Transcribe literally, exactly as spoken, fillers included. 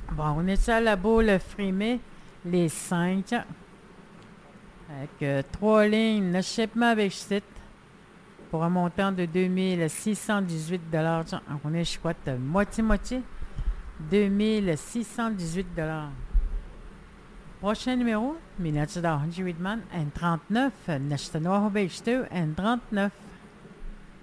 Bon, on est à la boule frimée, les cinq. Avec euh, trois lignes, le shipment avec site pour un montant de deux mille six cent dix-huit dollars. On est, je crois, moitié-moitié. deux mille six cent dix-huit dollars. Prochain numéro, Minatsuda Honji Widman, N trente-neuf, Nashtanoa Hobeichtu, N trente-neuf.